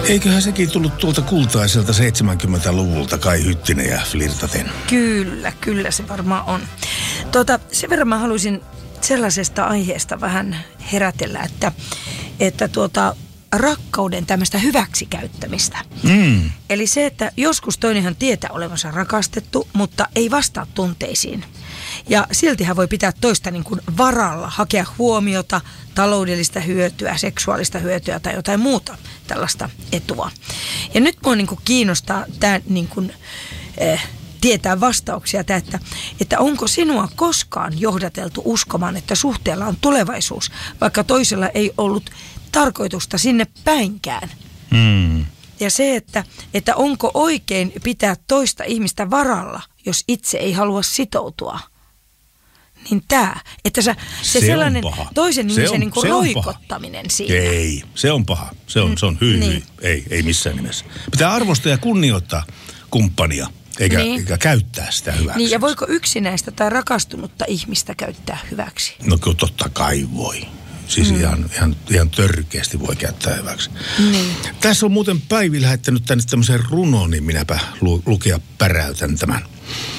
Eiköhän sekin tullut tuolta kultaiselta 70-luvulta Kai Hyttinen ja flirtaten. Kyllä se varmaan on. Sen verran mä haluaisin sellaisesta aiheesta vähän herätellä, että rakkauden tämmöistä hyväksikäyttämistä. Eli se, että joskus toinenhan tietää olevansa rakastettu, mutta ei vastaa tunteisiin. Ja silti hän voi pitää toista niin kuin varalla, hakea huomiota, taloudellista hyötyä, seksuaalista hyötyä tai jotain muuta tällaista etua. Ja nyt mua niin kuin kiinnostaa tämä niin kuin, tietää vastauksia, että onko sinua koskaan johdateltu uskomaan, että suhteella on tulevaisuus, vaikka toisella ei ollut tarkoitusta sinne päinkään. Ja se, että onko oikein pitää toista ihmistä varalla, jos itse ei halua sitoutua. Niin että se sellainen paha. Toisen ihmisen niin kuin roikottaminen paha. siinä. Ei, se on paha. Se on hyi. Niin. Ei missään nimessä. Pitää arvostaa ja kunnioittaa kumppania, eikä käyttää sitä hyväksi. Niin, ja voiko yksinäistä tai rakastunutta ihmistä käyttää hyväksi? No kyllä totta kai voi. Siis ihan törkeästi voi käyttää hyväksi. Niin. Tässä on muuten Päivi lähettänyt tänne tämmöisen runon, niin minäpä lukea päräytän tämän.